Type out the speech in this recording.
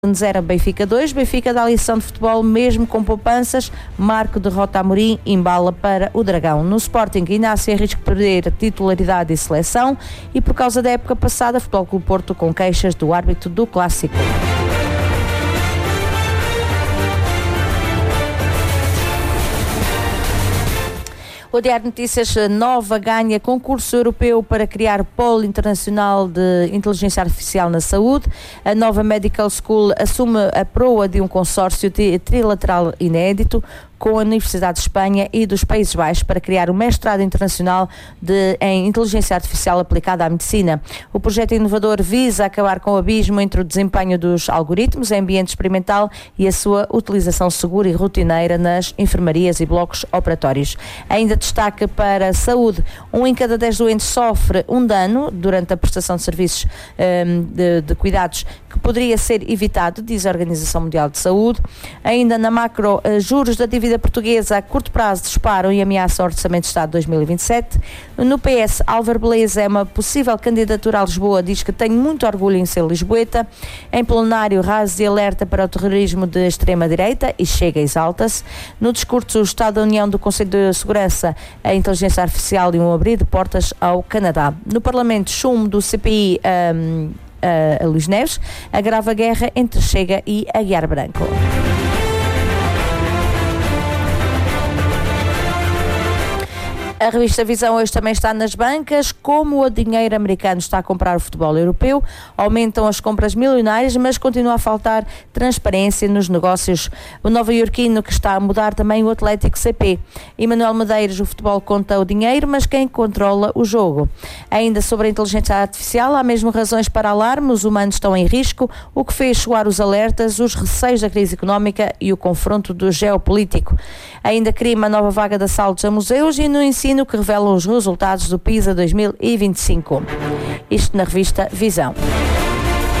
0, Benfica 2. Benfica dá lição de futebol mesmo com poupanças. Marco derrota Amorim, embala para o Dragão. No Sporting, Inácio arrisca perder a titularidade e seleção. E por causa da época passada, Futebol Clube Porto com queixas do árbitro do Clássico. O Diário de Notícias: Nova ganha concurso europeu para criar polo internacional de inteligência artificial na saúde. A Nova Medical School assume a proa de um consórcio trilateral inédito com a Universidade de Espanha e dos Países Baixos para criar um mestrado internacional em inteligência artificial aplicada à medicina. O projeto inovador visa acabar com o abismo entre o desempenho dos algoritmos em ambiente experimental e a sua utilização segura e rotineira nas enfermarias e blocos operatórios. Ainda destaque para a saúde: 1 em cada 10 doentes sofre um dano durante a prestação de serviços de cuidados que poderia ser evitado, diz a Organização Mundial de Saúde. Ainda na macro, juros da dívida portuguesa a curto prazo disparam e ameaçam o Orçamento de Estado de 2027. No PS, Álvaro Beleza é uma possível candidatura a Lisboa, diz que tem muito orgulho em ser lisboeta. Em plenário, Razi alerta para o terrorismo de extrema-direita e Chega exalta-se. No discurso do Estado da União do Conselho de Segurança, a inteligência artificial e um abrir de portas ao Canadá. No Parlamento, chumbo do CPI a Luís Neves agrava a guerra entre Chega e Aguiar Branco. A revista Visão hoje também está nas bancas. Como o dinheiro americano está a comprar o futebol europeu, aumentam as compras milionárias, mas continua a faltar transparência nos negócios. O nova-iorquino que está a mudar também o Atlético CP. Emanuel Medeiros: o futebol conta o dinheiro, mas quem controla o jogo? Ainda sobre a inteligência artificial, há mesmo razões para alarme. Os humanos estão em risco, o que fez soar os alertas, os receios da crise económica e o confronto do geopolítico. Ainda crima a nova vaga de assaltos a museus e no ensino que revelam os resultados do PISA 2025. Isto na revista Visão.